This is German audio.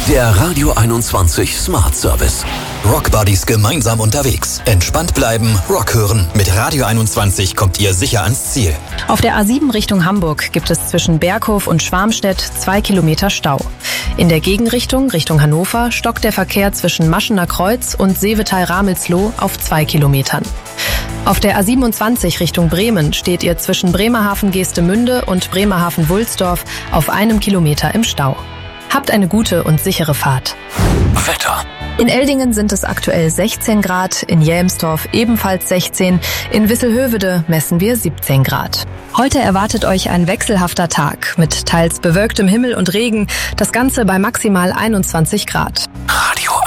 Der Radio 21 Smart Service. Rockbuddies gemeinsam unterwegs. Entspannt bleiben, Rock hören. Mit Radio 21 kommt ihr sicher ans Ziel. Auf der A7 Richtung Hamburg gibt es zwischen Berghof und Schwarmstedt 2 Kilometer Stau. In der Gegenrichtung, Richtung Hannover, stockt der Verkehr zwischen Maschener Kreuz und Seevetal-Ramelsloh auf 2 Kilometern. Auf der A27 Richtung Bremen steht ihr zwischen Bremerhaven-Geestemünde und Bremerhaven-Wulsdorf auf 1 Kilometer im Stau. Habt eine gute und sichere Fahrt. Wetter. In Eldingen sind es aktuell 16 Grad, in Jelmsdorf ebenfalls 16, in Wisselhövede messen wir 17 Grad. Heute erwartet euch ein wechselhafter Tag mit teils bewölktem Himmel und Regen, das Ganze bei maximal 21 Grad. Radio